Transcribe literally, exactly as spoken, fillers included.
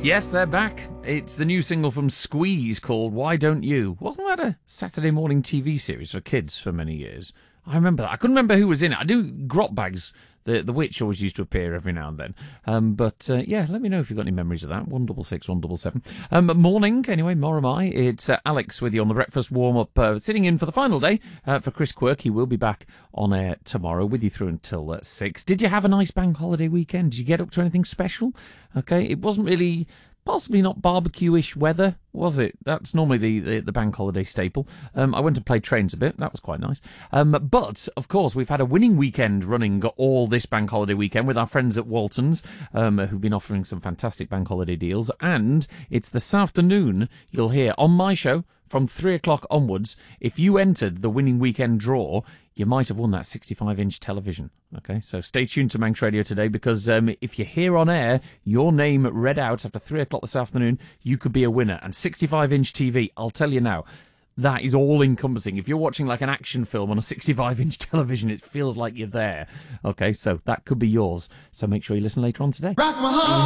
Yes, they're back. It's the new single from Squeeze called Why Don't You? Wasn't that a Saturday morning T V series for kids for many years? I remember that. I couldn't remember who was in it. I do. Grotbags, the the witch, always used to appear every now and then. Um, but uh, yeah, let me know if you've got any memories of that. One double six, one double seven. Um, morning, anyway. More am I. It's uh, Alex with you on the breakfast warm up, uh, sitting in for the final day uh, for Chris Quirk. He will be back on air tomorrow with you through until uh, six. Did you have a nice bank holiday weekend? Did you get up to anything special? Okay, it wasn't really. Possibly not barbecue-ish weather, was it? That's normally the, the, the bank holiday staple. Um, I went and played trains a bit. That was quite nice. Um, but, of course, we've had a winning weekend running all this bank holiday weekend with our friends at Waltons, um, who've been offering some fantastic bank holiday deals. And it's this afternoon, you'll hear on my show, from three o'clock onwards, if you entered the winning weekend draw, you might have won that sixty-five inch television. Okay, so stay tuned to Manx Radio today, because um, if you're here on air, your name read out after three o'clock this afternoon, you could be a winner. And sixty-five inch T V, I'll tell you now, that is all-encompassing. If you're watching like an action film on a sixty-five inch television, it feels like you're there. Okay, so that could be yours. So make sure you listen later on today. Rock my heart.